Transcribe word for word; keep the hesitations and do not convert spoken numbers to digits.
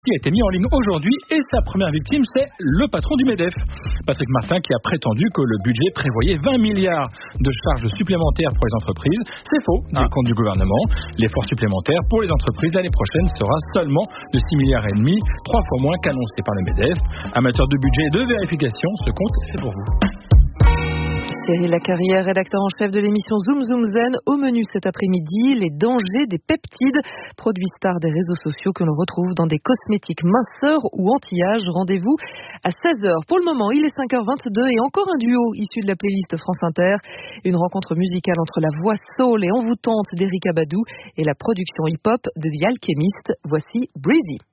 qui a été mis en ligne aujourd'hui et sa première victime, c'est le patron du MEDEF, Patrick Martin, qui a prétendu que le budget prévoyait vingt milliards de charges supplémentaires pour les entreprises. C'est faux, dit ah. le compte du gouvernement. L'effort supplémentaire pour les entreprises l'année prochaine sera seulement de six milliards et demi, trois fois moins qu'annoncé par le MEDEF. Amateur de budget et de vérification, ce compte est fait pour vous. Cyril Lacarrière, rédacteur en chef de l'émission Zoom Zoom Zen. Au menu cet après-midi, les dangers des peptides, produits stars des réseaux sociaux que l'on retrouve dans des cosmétiques minceurs ou anti-âge. Rendez-vous à seize heures. Pour le moment, il est cinq heures vingt-deux et encore un duo issu de la playlist France Inter. Une rencontre musicale entre la voix soul et envoûtante d'Erykah Badu et la production hip-hop de The Alchemist. Voici Breezy.